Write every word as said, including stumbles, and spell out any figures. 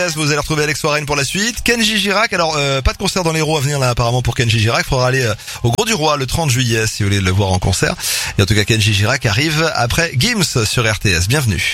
Vous allez retrouver Alex Warren pour la suite. Kenji Girac, alors euh, pas de concert dans l'Hérault à venir là apparemment pour Kenji Girac. Il faudra aller euh, au Gros du Roi le trente juillet si vous voulez le voir en concert. Et en tout cas Kenji Girac arrive après Gims sur R T S. Bienvenue.